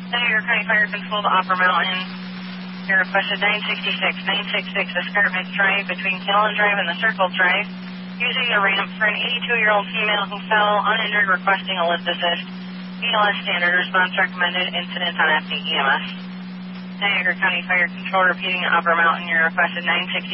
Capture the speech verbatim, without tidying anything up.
Niagara County Fire Control to Upper Mountain. You requested nine sixty-six. nine sixty-six Escarpment Drive between Callan Drive and the Circle Drive. Using the ramp for an eighty-two-year-old female who fell uninjured requesting a lift assist. B L S standard response recommended. Incident on F D E M S. Niagara County Fire Control repeating Upper Mountain. You requested nine sixty-six.